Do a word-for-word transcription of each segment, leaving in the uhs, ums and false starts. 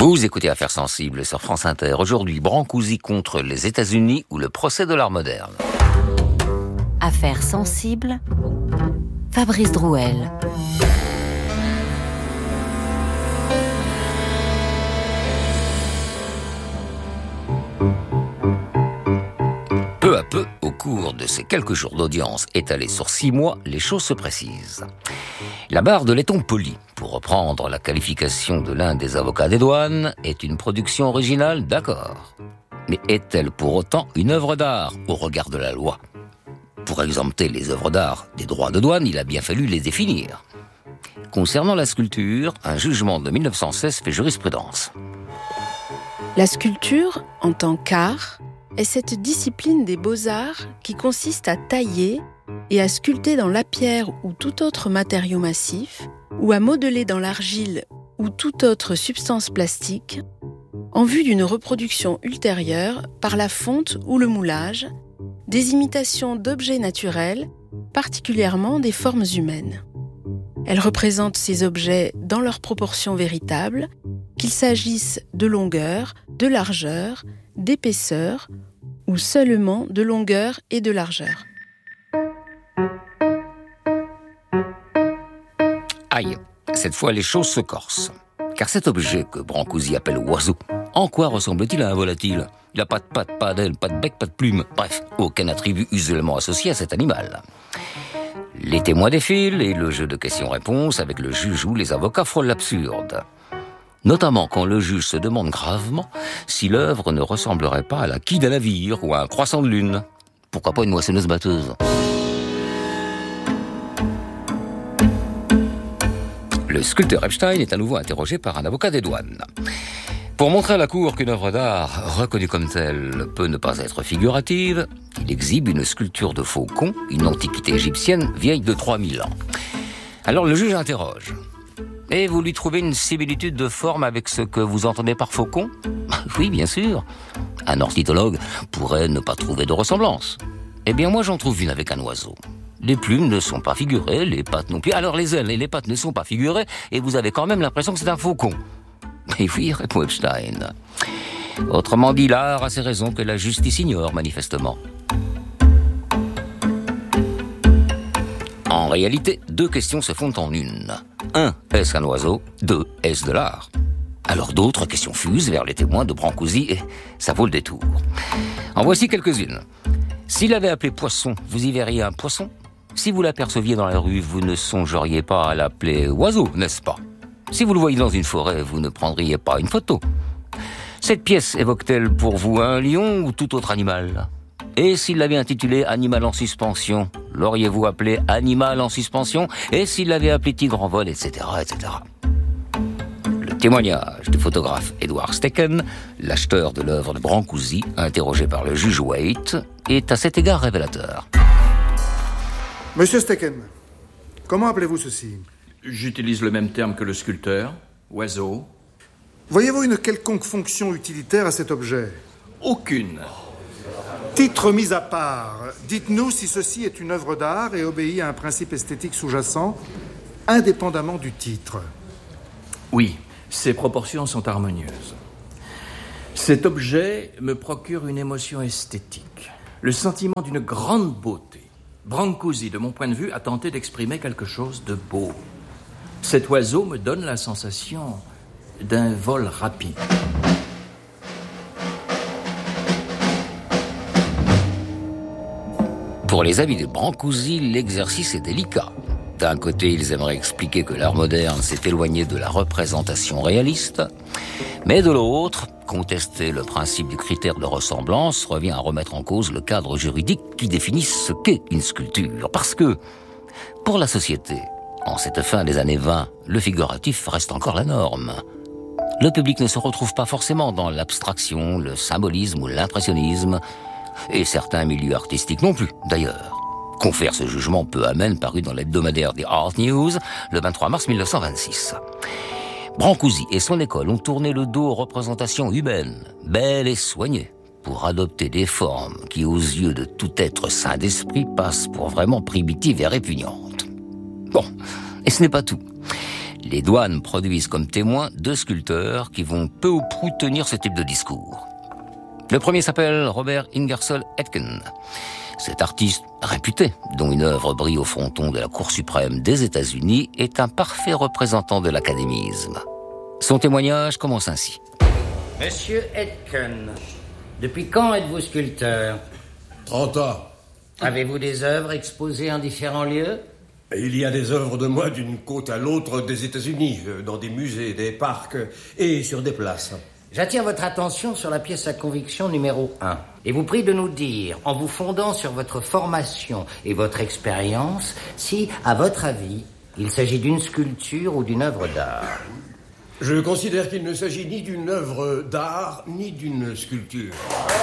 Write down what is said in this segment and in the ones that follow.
Vous écoutez Affaires sensibles sur France Inter. Aujourd'hui, Brancusi contre les États-Unis ou le procès de l'art moderne. Affaires sensibles, Fabrice Drouel. Peu à peu, au cours de ces quelques jours d'audience étalés sur six mois, les choses se précisent. La barre de laiton poli, pour reprendre la qualification de l'un des avocats des douanes, est une production originale, d'accord. Mais est-elle pour autant une œuvre d'art au regard de la loi ? Pour exempter les œuvres d'art des droits de douane, il a bien fallu les définir. Concernant la sculpture, un jugement de mille neuf cent seize fait jurisprudence. La sculpture, en tant qu'art, est cette discipline des beaux-arts qui consiste à tailler et à sculpter dans la pierre ou tout autre matériau massif, ou à modeler dans l'argile ou toute autre substance plastique, en vue d'une reproduction ultérieure par la fonte ou le moulage, des imitations d'objets naturels, particulièrement des formes humaines. Elle représente ces objets dans leurs proportions véritables, qu'il s'agisse de longueur, de largeur, d'épaisseur ou seulement de longueur et de largeur. Aïe, cette fois les choses se corsent. Car cet objet que Brancusi appelle oiseau, en quoi ressemble-t-il à un volatile ? Il n'a pas de pattes, pas d'aile, pas de bec, pas de plume. Bref, aucun attribut usuellement associé à cet animal. Les témoins défilent et le jeu de questions-réponses avec le juge ou les avocats frôle l'absurde. Notamment quand le juge se demande gravement si l'œuvre ne ressemblerait pas à la quille d'un navire ou à un croissant de lune. Pourquoi pas une moissonneuse-batteuse ? Le sculpteur Epstein est à nouveau interrogé par un avocat des douanes. Pour montrer à la cour qu'une œuvre d'art, reconnue comme telle, peut ne pas être figurative, il exhibe une sculpture de faucon, une antiquité égyptienne vieille de trois mille ans. Alors le juge interroge. « Et vous lui trouvez une similitude de forme avec ce que vous entendez par faucon ?»« Oui, bien sûr. Un ornithologue pourrait ne pas trouver de ressemblance. Eh bien, moi, j'en trouve une avec un oiseau. Les plumes ne sont pas figurées, les pattes non plus. Alors les ailes et les pattes ne sont pas figurées, et vous avez quand même l'impression que c'est un faucon. » Et oui, répond Epstein. Autrement dit, l'art a ses raisons que la justice ignore, manifestement. En réalité, deux questions se font en une. Un, est-ce un oiseau ? Deux, est-ce de l'art ? Alors d'autres questions fusent vers les témoins de Brancusi et ça vaut le détour. En voici quelques-unes. S'il avait appelé poisson, vous y verriez un poisson ? Si vous l'aperceviez dans la rue, vous ne songeriez pas à l'appeler oiseau, n'est-ce pas ? Si vous le voyez dans une forêt, vous ne prendriez pas une photo. Cette pièce évoque-t-elle pour vous un lion ou tout autre animal ? Et s'il l'avait intitulé « Animal en suspension », l'auriez-vous appelé « Animal en suspension » ? Et s'il l'avait appelé « Tigre en vol », et cetera, et cetera. Le témoignage du photographe Edward Steichen, l'acheteur de l'œuvre de Brancusi, interrogé par le juge Waite, est à cet égard révélateur. Monsieur Steichen, comment appelez-vous ceci ? J'utilise le même terme que le sculpteur, oiseau. Voyez-vous une quelconque fonction utilitaire à cet objet ? Aucune. Titre mis à part, dites-nous si ceci est une œuvre d'art et obéit à un principe esthétique sous-jacent, indépendamment du titre. Oui, ses proportions sont harmonieuses. Cet objet me procure une émotion esthétique, le sentiment d'une grande beauté. Brancusi, de mon point de vue, a tenté d'exprimer quelque chose de beau. Cet oiseau me donne la sensation d'un vol rapide. Pour les amis de Brancusi, l'exercice est délicat. D'un côté, ils aimeraient expliquer que l'art moderne s'est éloigné de la représentation réaliste, mais de l'autre, contester le principe du critère de ressemblance revient à remettre en cause le cadre juridique qui définit ce qu'est une sculpture. Parce que, pour la société, en cette fin des années vingt, le figuratif reste encore la norme. Le public ne se retrouve pas forcément dans l'abstraction, le symbolisme ou l'impressionnisme, et certains milieux artistiques non plus, d'ailleurs. Confère ce jugement peu amène paru dans l'hebdomadaire The Art News le vingt-trois mars mille neuf cent vingt-six. Brancusi et son école ont tourné le dos aux représentations humaines, belles et soignées, pour adopter des formes qui, aux yeux de tout être sain d'esprit, passent pour vraiment primitives et répugnantes. Bon, et ce n'est pas tout. Les douanes produisent comme témoins deux sculpteurs qui vont peu ou prou tenir ce type de discours. Le premier s'appelle Robert Ingersoll Aitken. Cet artiste réputé, dont une œuvre brille au fronton de la Cour suprême des États-Unis, est un parfait représentant de l'académisme. Son témoignage commence ainsi. Monsieur Aitken, depuis quand êtes-vous sculpteur? Trente ans. Avez-vous des œuvres exposées en différents lieux? Il y a des œuvres de moi d'une côte à l'autre des États-Unis, dans des musées, des parcs et sur des places. J'attire votre attention sur la pièce à conviction numéro un. Et vous prie de nous dire, en vous fondant sur votre formation et votre expérience, si, à votre avis, il s'agit d'une sculpture ou d'une œuvre d'art. Je considère qu'il ne s'agit ni d'une œuvre d'art, ni d'une sculpture.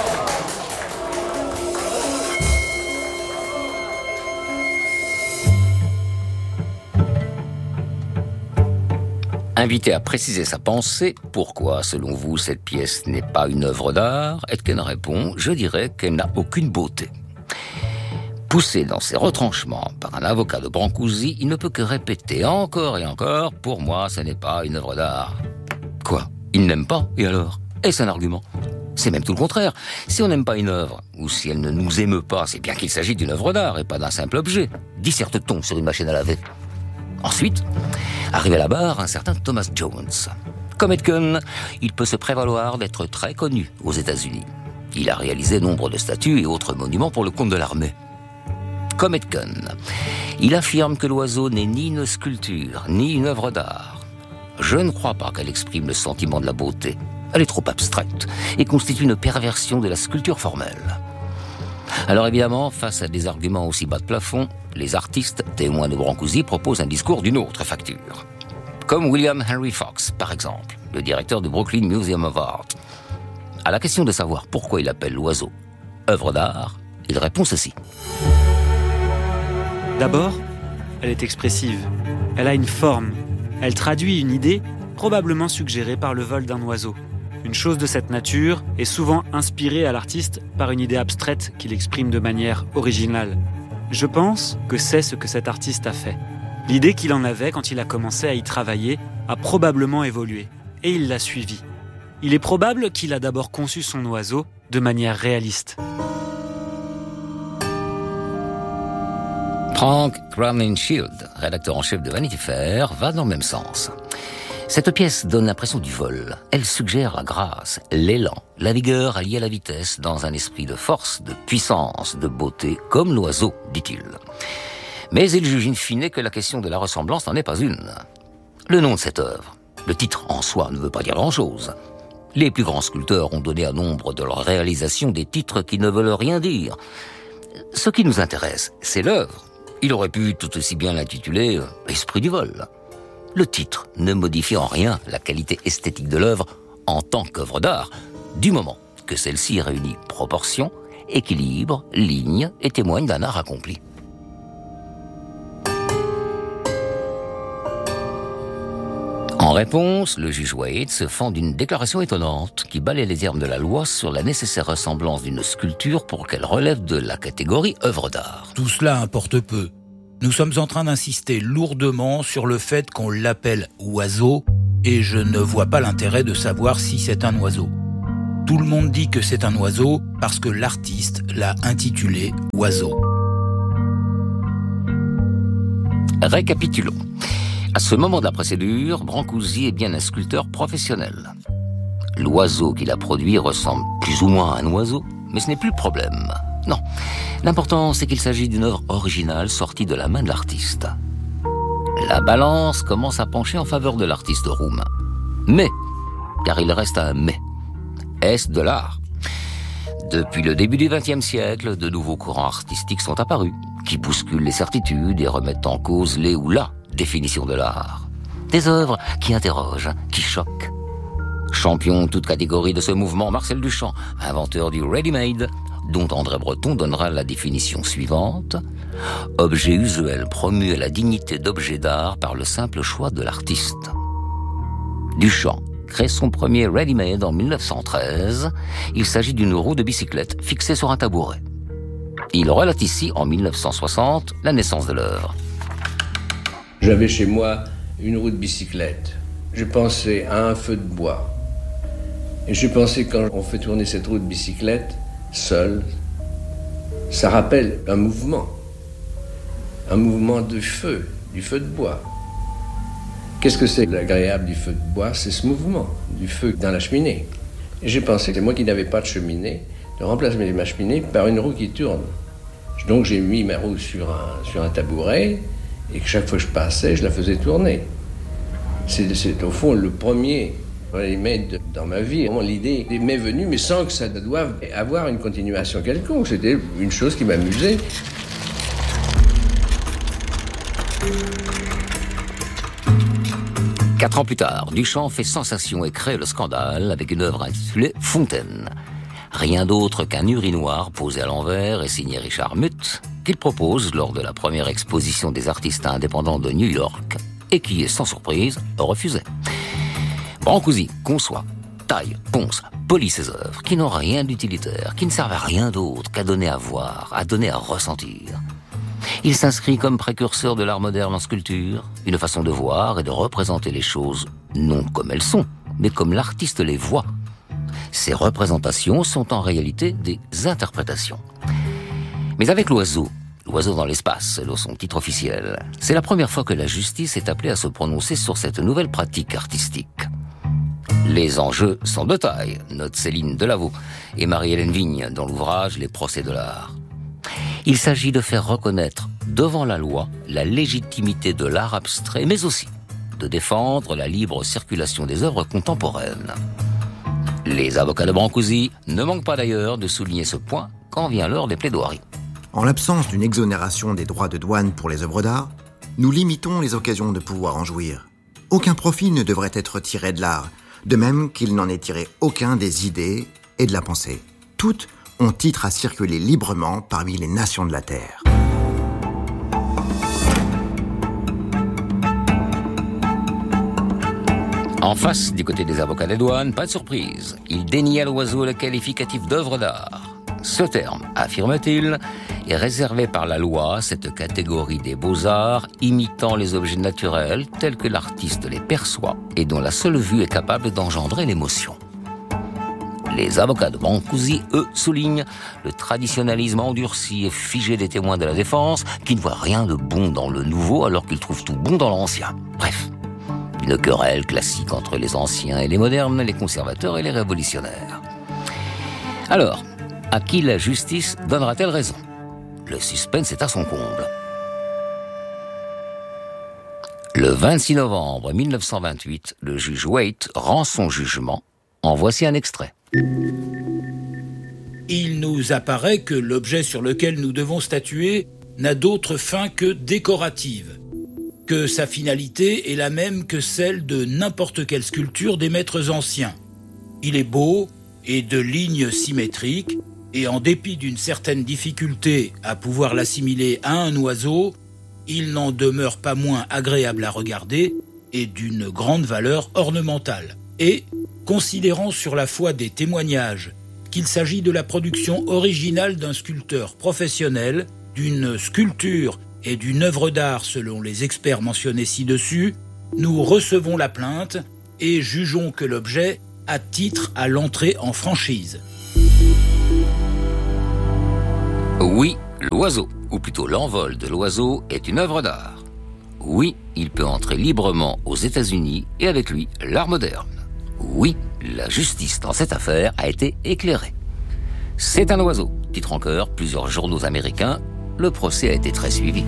Invité à préciser sa pensée, pourquoi, selon vous, cette pièce n'est pas une œuvre d'art, Aitken répond, je dirais qu'elle n'a aucune beauté. Poussé dans ses retranchements par un avocat de Brancusi, il ne peut que répéter encore et encore, pour moi, ce n'est pas une œuvre d'art. Quoi? Il n'aime pas? Et alors? Est-ce un argument? C'est même tout le contraire. Si on n'aime pas une œuvre, ou si elle ne nous émeut pas, c'est bien qu'il s'agit d'une œuvre d'art et pas d'un simple objet. Disserte-t-on sur une machine à laver? Ensuite, arrive à la barre un certain Thomas Jones. Comme Aitken, il peut se prévaloir d'être très connu aux États-Unis. Il a réalisé nombre de statues et autres monuments pour le compte de l'armée. Comme Aitken, il affirme que l'oiseau n'est ni une sculpture, ni une œuvre d'art. Je ne crois pas qu'elle exprime le sentiment de la beauté. Elle est trop abstraite et constitue une perversion de la sculpture formelle. Alors évidemment, face à des arguments aussi bas de plafond, les artistes, témoins de Brancusi, proposent un discours d'une autre facture. Comme William Henry Fox, par exemple, le directeur du Brooklyn Museum of Art. À la question de savoir pourquoi il appelle l'oiseau œuvre d'art, il répond ceci. D'abord, elle est expressive. Elle a une forme. Elle traduit une idée, probablement suggérée par le vol d'un oiseau. Une chose de cette nature est souvent inspirée à l'artiste par une idée abstraite qu'il exprime de manière originale. Je pense que c'est ce que cet artiste a fait. L'idée qu'il en avait quand il a commencé à y travailler a probablement évolué, et il l'a suivie. Il est probable qu'il a d'abord conçu son oiseau de manière réaliste. Frank Crowninshield, rédacteur en chef de Vanity Fair, va dans le même sens. Cette pièce donne l'impression du vol. Elle suggère la grâce, l'élan, la vigueur alliée à la vitesse dans un esprit de force, de puissance, de beauté, comme l'oiseau, dit-il. Mais il juge in fine que la question de la ressemblance n'en est pas une. Le nom de cette œuvre, le titre en soi ne veut pas dire grand-chose. Les plus grands sculpteurs ont donné à nombre de leurs réalisations des titres qui ne veulent rien dire. Ce qui nous intéresse, c'est l'œuvre. Il aurait pu tout aussi bien l'intituler « Esprit du vol ». Le titre ne modifie en rien la qualité esthétique de l'œuvre en tant qu'œuvre d'art, du moment que celle-ci réunit proportion, équilibre, ligne et témoigne d'un art accompli. En réponse, le juge Wade se fend d'une déclaration étonnante qui balaie les termes de la loi sur la nécessaire ressemblance d'une sculpture pour qu'elle relève de la catégorie œuvre d'art. Tout cela importe peu. Nous sommes en train d'insister lourdement sur le fait qu'on l'appelle oiseau, et je ne vois pas l'intérêt de savoir si c'est un oiseau. Tout le monde dit que c'est un oiseau parce que l'artiste l'a intitulé oiseau. Récapitulons. À ce moment de la procédure, Brancusi est bien un sculpteur professionnel. L'oiseau qu'il a produit ressemble plus ou moins à un oiseau, mais ce n'est plus le problème. Non, l'important c'est qu'il s'agit d'une œuvre originale sortie de la main de l'artiste. La balance commence à pencher en faveur de l'artiste roumain. Mais, car il reste un mais, est-ce de l'art? Depuis le début du vingtième siècle, de nouveaux courants artistiques sont apparus, qui bousculent les certitudes et remettent en cause les ou la définition de l'art. Des œuvres qui interrogent, qui choquent. Champion toute catégorie de ce mouvement, Marcel Duchamp, inventeur du ready-made, dont André Breton donnera la définition suivante. Objet usuel promu à la dignité d'objet d'art par le simple choix de l'artiste. Duchamp crée son premier ready-made en mille neuf cent treize. Il s'agit d'une roue de bicyclette fixée sur un tabouret. Il relate ici, en mille neuf cent soixante, la naissance de l'œuvre. J'avais chez moi une roue de bicyclette. J'ai pensé à un feu de bois. Et j'ai pensé, quand on fait tourner cette roue de bicyclette, seul, ça rappelle un mouvement. Un mouvement de feu, du feu de bois. Qu'est-ce que c'est l'agréable du feu de bois? C'est ce mouvement, du feu dans la cheminée. Et j'ai pensé, c'est moi qui n'avais pas de cheminée, de remplacer ma cheminée par une roue qui tourne. Donc j'ai mis ma roue sur un, sur un tabouret, et que chaque fois que je passais, je la faisais tourner. C'est, c'est au fond le premier élément dans ma vie. L'idée m'est venue, mais sans que ça doive avoir une continuation quelconque. C'était une chose qui m'amusait. Quatre ans plus tard, Duchamp fait sensation et crée le scandale avec une œuvre intitulée Fontaine. Rien d'autre qu'un urinoir posé à l'envers et signé Richard Muth, qu'il propose lors de la première exposition des artistes indépendants de New York et qui est sans surprise refusé. Brancusi conçoit, taille, ponce, polit ses œuvres qui n'ont rien d'utilitaire, qui ne servent à rien d'autre qu'à donner à voir, à donner à ressentir. Il s'inscrit comme précurseur de l'art moderne en sculpture, une façon de voir et de représenter les choses, non comme elles sont, mais comme l'artiste les voit. Ces représentations sont en réalité des interprétations. Mais avec l'oiseau, l'oiseau dans l'espace, c'est son titre officiel, c'est la première fois que la justice est appelée à se prononcer sur cette nouvelle pratique artistique. Les enjeux sont de taille, note Céline Delaveau et Marie-Hélène Vigne dans l'ouvrage Les procès de l'art. Il s'agit de faire reconnaître devant la loi la légitimité de l'art abstrait, mais aussi de défendre la libre circulation des œuvres contemporaines. Les avocats de Brancusi ne manquent pas d'ailleurs de souligner ce point quand vient l'heure des plaidoiries. En l'absence d'une exonération des droits de douane pour les œuvres d'art, nous limitons les occasions de pouvoir en jouir. Aucun profit ne devrait être tiré de l'art, de même qu'il n'en est tiré aucun des idées et de la pensée. Toutes ont titre à circuler librement parmi les nations de la Terre. En face, du côté des avocats des douanes, pas de surprise. Il dénie à l'oiseau le qualificatif d'œuvre d'art. Ce terme, affirme-t-il, est réservé par la loi à cette catégorie des beaux-arts imitant les objets naturels tels que l'artiste les perçoit et dont la seule vue est capable d'engendrer l'émotion. Les avocats de Brancusi, eux, soulignent le traditionnalisme endurci et figé des témoins de la défense qui ne voient rien de bon dans le nouveau alors qu'ils trouvent tout bon dans l'ancien. Bref, une querelle classique entre les anciens et les modernes, les conservateurs et les révolutionnaires. Alors, à qui la justice donnera-t-elle raison? Le suspense est à son comble. Le vingt-six novembre mille neuf cent vingt-huit, le juge Waite rend son jugement. En voici un extrait. Il nous apparaît que l'objet sur lequel nous devons statuer n'a d'autre fin que décorative, que sa finalité est la même que celle de n'importe quelle sculpture des maîtres anciens. Il est beau et de lignes symétriques, et en dépit d'une certaine difficulté à pouvoir l'assimiler à un oiseau, il n'en demeure pas moins agréable à regarder et d'une grande valeur ornementale. Et, considérant sur la foi des témoignages qu'il s'agit de la production originale d'un sculpteur professionnel, d'une sculpture et d'une œuvre d'art selon les experts mentionnés ci-dessus, nous recevons la plainte et jugeons que l'objet a titre à l'entrée en franchise. Oui, l'oiseau, ou plutôt l'envol de l'oiseau, est une œuvre d'art. Oui, il peut entrer librement aux États-Unis et avec lui l'art moderne. Oui, la justice dans cette affaire a été éclairée. C'est un oiseau, titre encore plusieurs journaux américains. Le procès a été très suivi.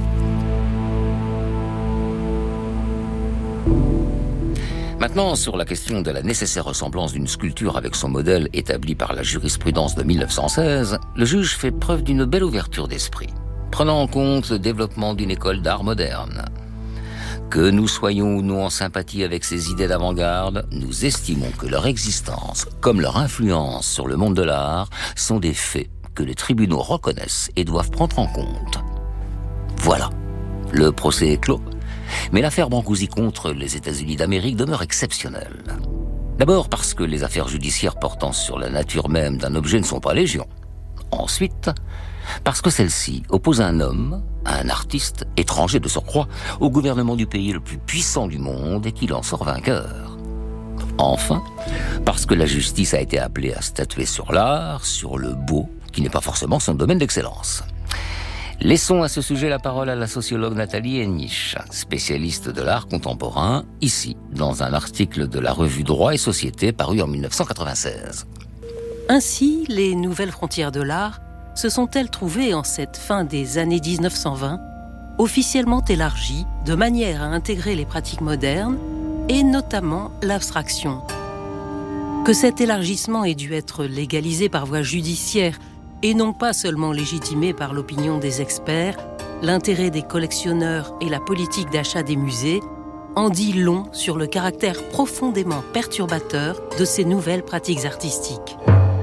Maintenant, sur la question de la nécessaire ressemblance d'une sculpture avec son modèle établi par la jurisprudence de mille neuf cent seize, le juge fait preuve d'une belle ouverture d'esprit, prenant en compte le développement d'une école d'art moderne. Que nous soyons ou non en sympathie avec ces idées d'avant-garde, nous estimons que leur existence, comme leur influence sur le monde de l'art, sont des faits que les tribunaux reconnaissent et doivent prendre en compte. Voilà, le procès est clos. Mais l'affaire Brancusi contre les États-Unis d'Amérique demeure exceptionnelle. D'abord parce que les affaires judiciaires portant sur la nature même d'un objet ne sont pas légion. Ensuite, parce que celle-ci oppose un homme un artiste étranger de surcroît au gouvernement du pays le plus puissant du monde et qu'il en sort vainqueur. Enfin, parce que la justice a été appelée à statuer sur l'art, sur le beau, qui n'est pas forcément son domaine d'excellence. Laissons à ce sujet la parole à la sociologue Nathalie Hennisch, spécialiste de l'art contemporain, ici, dans un article de la revue Droit et Société paru en dix-neuf cent quatre-vingt-seize. Ainsi, les nouvelles frontières de l'art se sont-elles trouvées en cette fin des années dix-neuf cent vingt, officiellement élargies de manière à intégrer les pratiques modernes et notamment l'abstraction. Que cet élargissement ait dû être légalisé par voie judiciaire et non pas seulement légitimé par l'opinion des experts, l'intérêt des collectionneurs et la politique d'achat des musées en dit long sur le caractère profondément perturbateur de ces nouvelles pratiques artistiques.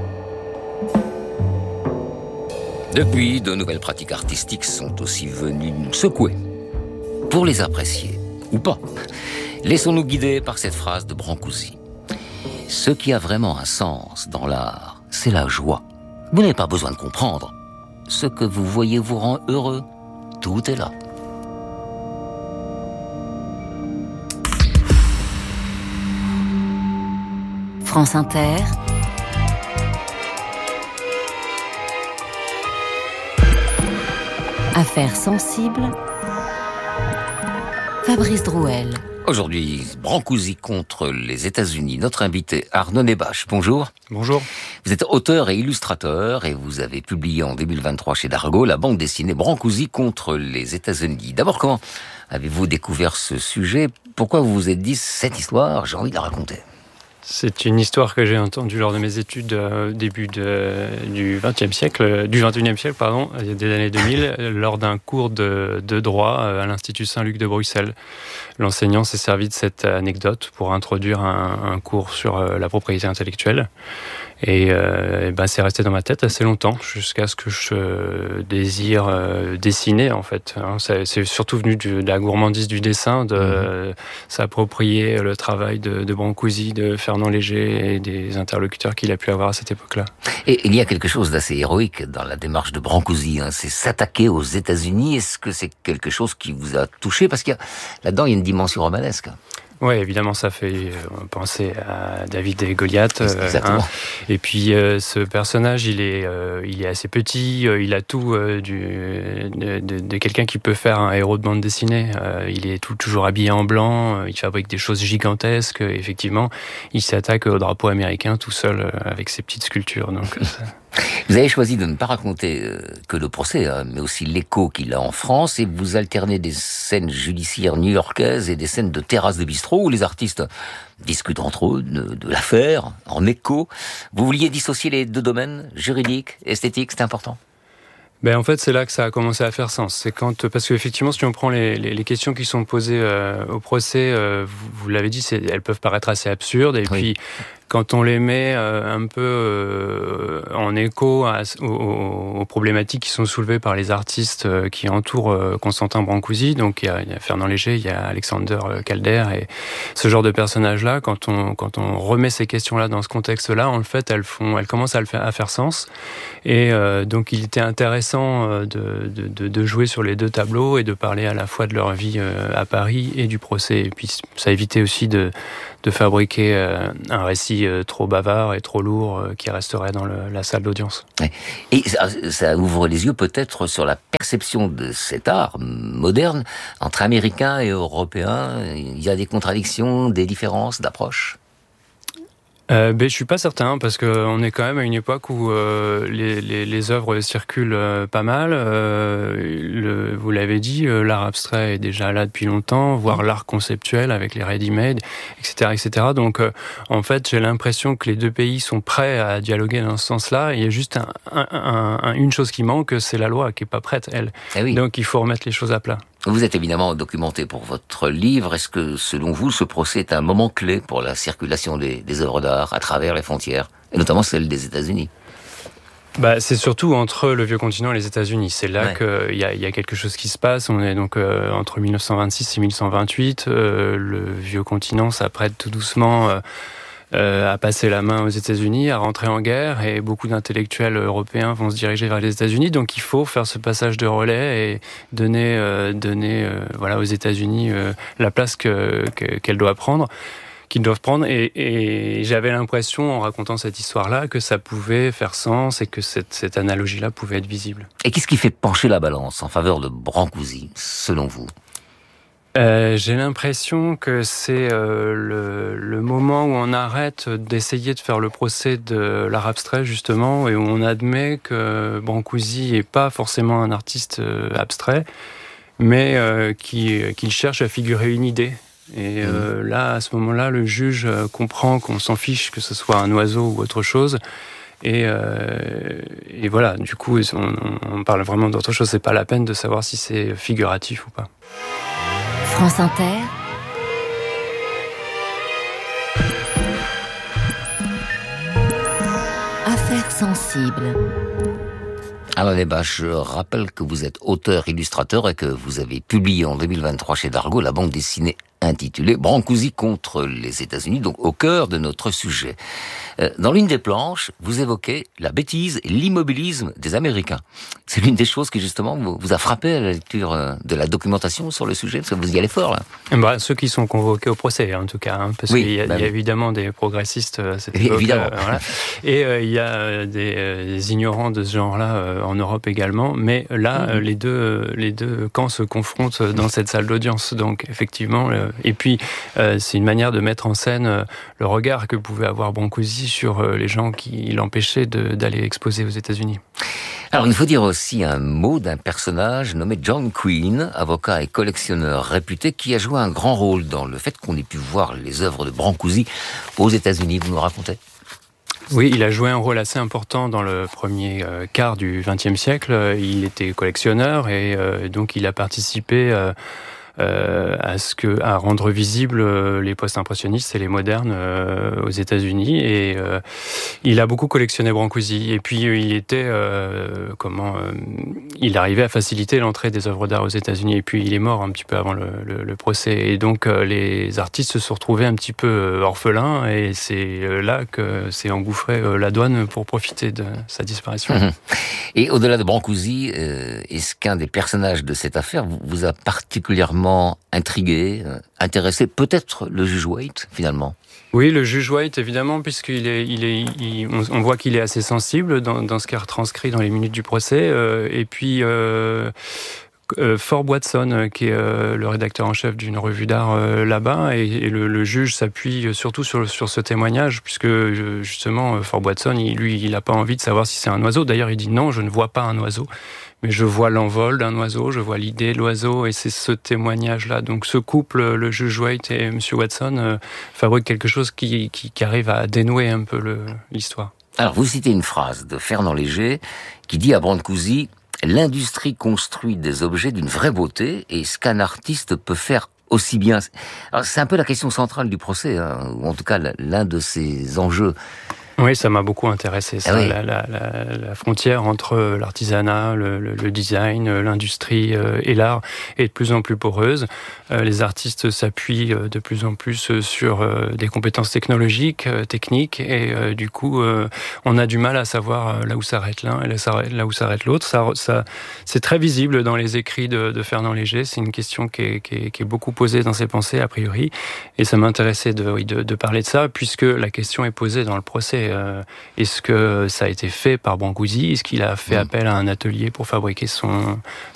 Depuis, de nouvelles pratiques artistiques sont aussi venues nous secouer. Pour les apprécier, ou pas, laissons-nous guider par cette phrase de Brancusi. Ce qui a vraiment un sens dans l'art, c'est la joie. Vous n'avez pas besoin de comprendre. Ce que vous voyez vous rend heureux. Tout est là. France Inter. Affaires sensibles. Fabrice Drouel. Aujourd'hui, Brancusi contre les États-Unis. Notre invité Arnaud Nebache. Bonjour. Bonjour. Vous êtes auteur et illustrateur et vous avez publié en deux mille vingt-trois chez Dargaud la bande dessinée Brancusi contre les États-Unis. D'abord, comment avez-vous découvert ce sujet ? Pourquoi vous vous êtes dit cette histoire, j'ai envie de la raconter ? C'est une histoire que j'ai entendue lors de mes études au début de, du vingtième siècle, du vingt et unième siècle, pardon, il y a des années deux mille, lors d'un cours de, de droit à l'Institut Saint-Luc de Bruxelles. L'enseignant s'est servi de cette anecdote pour introduire un, un cours sur la propriété intellectuelle. Et, euh, et ben c'est resté dans ma tête assez longtemps, jusqu'à ce que je désire euh, dessiner, en fait. Hein, c'est, c'est surtout venu du, de la gourmandise du dessin, de mmh. s'approprier le travail de, de Brancusi, de Fernand Léger et des interlocuteurs qu'il a pu avoir à cette époque-là. Et il y a quelque chose d'assez héroïque dans la démarche de Brancusi, hein, c'est s'attaquer aux États-Unis. Est-ce que c'est quelque chose qui vous a touché ? Parce qu'il y a, là-dedans, il y a une dimension romanesque. Oui, évidemment, ça fait penser à David et Goliath. Euh, hein. Et puis, euh, ce personnage, il est, euh, il est assez petit, euh, il a tout euh, du, de, de, de quelqu'un qui peut faire un héros de bande dessinée. Euh, il est tout, toujours habillé en blanc, euh, il fabrique des choses gigantesques. Et effectivement, il s'attaque au drapeau américain tout seul euh, avec ses petites sculptures. Donc, euh, Vous avez choisi de ne pas raconter euh, que le procès, hein, mais aussi l'écho qu'il a en France, et vous alternez des scènes judiciaires new-yorkaises et des scènes de terrasses de bistrot où les artistes discutent entre eux de, de l'affaire, en écho. Vous vouliez dissocier les deux domaines, juridique, esthétique, c'est important ? Ben en fait, c'est là que ça a commencé à faire sens. C'est quand, parce que effectivement, si on prend les, les, les questions qui sont posées euh, au procès, euh, vous, vous l'avez dit, c'est, elles peuvent paraître assez absurdes. Et oui. puis, quand on les met euh, un peu euh, en écho à, aux, aux problématiques qui sont soulevées par les artistes euh, qui entourent euh, Constantin Brancusi, donc il y, a, il y a Fernand Léger, il y a Alexander Calder et ce genre de personnages-là, quand on quand on remet ces questions-là dans ce contexte-là, en fait, elles font, elles commencent à le faire à faire sens. Et euh, donc, il était intéressant de, de, de, de jouer sur les deux tableaux et de parler à la fois de leur vie euh, à Paris et du procès. Et puis, ça évitait aussi de de fabriquer euh, un récit euh, trop bavard et trop lourd euh, qui resterait dans le, la salle d'audience. Et ça, ça ouvre les yeux peut-être sur la perception de cet art moderne entre Américains et Européens. Il y a des contradictions, des différences d'approche ? Euh, ben, je suis pas certain parce que on est quand même à une époque où euh, les, les, les œuvres circulent euh, pas mal. Euh, le, vous l'avez dit, euh, l'art abstrait est déjà là depuis longtemps, voire l'art conceptuel avec les ready-made, et cetera, et cetera. Donc, euh, en fait, j'ai l'impression que les deux pays sont prêts à dialoguer dans ce sens-là. Il y a juste un, un, un, un, une chose qui manque, c'est la loi qui est pas prête, elle. Eh oui. Donc, il faut remettre les choses à plat. Vous êtes évidemment documenté pour votre livre. Est-ce que, selon vous, ce procès est un moment clé pour la circulation des, des œuvres d'art à travers les frontières, et notamment celle des États-Unis ? Bah, c'est surtout entre le vieux continent et les États-Unis. C'est là ouais. qu'il y a, y a quelque chose qui se passe. On est donc euh, entre dix-neuf cent vingt-six et dix-neuf cent vingt-huit. Euh, le vieux continent s'apprête tout doucement... Euh, euh, à passer la main aux États-Unis, à rentrer en guerre, et beaucoup d'intellectuels européens vont se diriger vers les États-Unis. Donc il faut faire ce passage de relais et donner, euh, donner euh, voilà, aux États-Unis euh, la place que, que, qu'elle doit prendre. qu'ils doivent prendre. Et, et j'avais l'impression, en racontant cette histoire-là, que ça pouvait faire sens et que cette, cette analogie-là pouvait être visible. Et qu'est-ce qui fait pencher la balance en faveur de Brancusi, selon vous ? Euh, j'ai l'impression que c'est euh, le, le moment où on arrête d'essayer de faire le procès de l'art abstrait, justement, et où on admet que Brancusi n'est pas forcément un artiste euh, abstrait, mais euh, qui, qu'il cherche à figurer une idée. Et euh, là, à ce moment-là, le juge comprend qu'on s'en fiche que ce soit un oiseau ou autre chose. Et, euh, et voilà, du coup, on, on parle vraiment d'autre chose. C'est pas la peine de savoir si c'est figuratif ou pas. France Inter. Affaires sensibles. Alain Debache, je rappelle que vous êtes auteur, illustrateur et que vous avez publié en deux mille vingt-trois chez Dargaud la bande dessinée intitulée Brancusi contre les États-Unis, donc au cœur de notre sujet. Dans l'une des planches, vous évoquez la bêtise et l'immobilisme des Américains. C'est l'une des choses qui, justement, vous a frappé à la lecture de la documentation sur le sujet, parce que vous y allez fort, là. Bah, ceux qui sont convoqués au procès, en tout cas, hein, parce oui, qu'il y a, bah il y a oui. évidemment des progressistes à cette époque. Évidemment. Euh, voilà. Et euh, il y a des, euh, des ignorants de ce genre-là euh, en Europe également, mais là, mmh. euh, les, deux, les deux camps se confrontent dans cette salle d'audience. Donc, effectivement, euh, et puis, euh, c'est une manière de mettre en scène euh, le regard que pouvait avoir Brancusi sur les gens qui l'empêchaient de, d'aller exposer aux États-Unis. Alors, il faut dire aussi un mot d'un personnage nommé John Queen, avocat et collectionneur réputé, qui a joué un grand rôle dans le fait qu'on ait pu voir les œuvres de Brancusi aux États-Unis. Vous nous racontez ? Oui, il a joué un rôle assez important dans le premier euh, quart du vingtième siècle. Il était collectionneur et euh, donc il a participé euh, Euh, à ce que à rendre visibles euh, les post-impressionnistes et les modernes euh, aux États-Unis, et euh, il a beaucoup collectionné Brancusi, et puis il était euh, comment euh, il arrivait à faciliter l'entrée des œuvres d'art aux États-Unis, et puis il est mort un petit peu avant le, le, le procès, et donc euh, les artistes se sont retrouvés un petit peu orphelins, et c'est là que s'est engouffrée euh, la douane pour profiter de sa disparition. Mmh. Et au-delà de Brancusi, euh, est-ce qu'un des personnages de cette affaire vous a particulièrement intrigué, intéressé, peut-être le juge White, finalement? Oui, le juge White, évidemment, puisqu'il est, il est, il, on, on voit qu'il est assez sensible dans, dans ce qui est retranscrit dans les minutes du procès, euh, et puis euh, Euh, Forbes Watson, qui est euh, le rédacteur en chef d'une revue d'art euh, là-bas, et, et le, le juge s'appuie surtout sur, sur ce témoignage, puisque justement Forbes Watson, il, lui, il n'a pas envie de savoir si c'est un oiseau. D'ailleurs, il dit non, je ne vois pas un oiseau, mais je vois l'envol d'un oiseau, je vois l'idée de l'oiseau, et c'est ce témoignage-là. Donc ce couple, le juge White et M. Watson, euh, fabrique quelque chose qui, qui, qui arrive à dénouer un peu le, l'histoire. Alors, vous citez une phrase de Fernand Léger qui dit à Brancusi: l'industrie construit des objets d'une vraie beauté, et ce qu'un artiste peut faire aussi bien. Alors, c'est un peu la question centrale du procès, hein, ou en tout cas l'un de ses enjeux. Oui, ça m'a beaucoup intéressé, ça, ah oui. la, la, la, la frontière entre l'artisanat, le, le, le design, l'industrie euh, et l'art est de plus en plus poreuse. Euh, les artistes s'appuient euh, de plus en plus sur euh, des compétences technologiques, euh, techniques, et euh, du coup, euh, on a du mal à savoir euh, là où s'arrête l'un et là où s'arrête l'autre. Ça, ça, c'est très visible dans les écrits de, de Fernand Léger. C'est une question qui est, qui, est, qui est beaucoup posée dans ses pensées, a priori, et ça m'intéressait de, oui, de, de parler de ça, puisque la question est posée dans le procès. Euh, est-ce que ça a été fait par Brancusi? Est-ce qu'il a fait mmh. appel à un atelier pour fabriquer son,